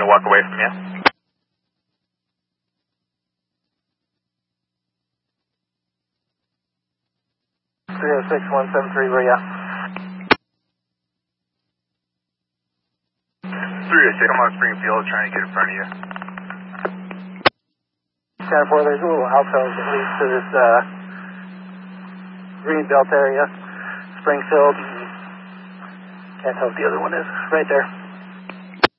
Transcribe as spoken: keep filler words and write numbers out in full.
to walk away from you. three oh six, one seven three, where you at? three oh six, I'm on Springfield, trying to get in front of you. ten four, there's a little outpost that leads to this uh, green belt area. Springfield, can't tell what the other one is, right there.